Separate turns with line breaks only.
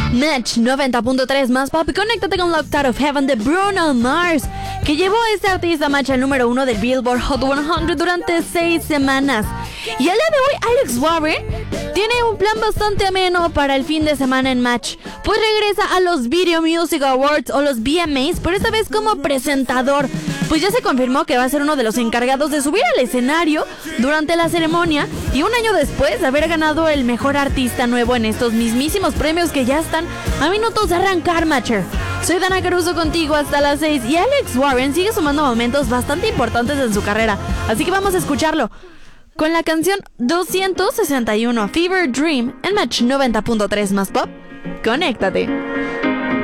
Match 90.3 más pop. Conéctate con Locked Out of Heaven de Bruno Mars, que llevó a este artista Match al número 1 del Billboard Hot 100 durante 6 semanas. Y al día de hoy, Alex Warren tiene un plan bastante ameno para el fin de semana en Match, pues regresa a los Video Music Awards o los VMAs, pero esta vez como presentador. Pues ya se confirmó que va a ser uno de los encargados de subir al escenario durante la ceremonia, y un año después de haber ganado el mejor artista nuevo en estos mismísimos premios que ya están a minutos de arrancar, Matcher. Soy Dana Caruso contigo hasta las 6, y Alex Warren sigue sumando momentos bastante importantes en su carrera, así que vamos a escucharlo con la canción 261 Fever Dream en Match 90.3 más pop. Conéctate.